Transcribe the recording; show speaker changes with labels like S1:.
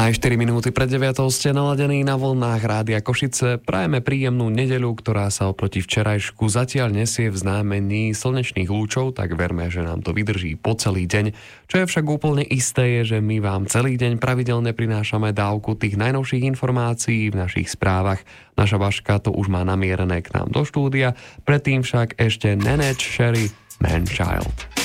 S1: Aj 4 minúty pred 9 ste naladení na vlnách Rádia Košice. Prajeme príjemnú nedeľu, ktorá sa oproti včerajšku zatiaľ nesie v znamení slnečných lúčov, tak verme, že nám to vydrží po celý deň. Čo je však úplne isté, je, že my vám celý deň pravidelne prinášame dávku tých najnovších informácií v našich správach. Naša Vaška to už má namierené k nám do štúdia, predtým však ešte Nenad Cherry, Man Child.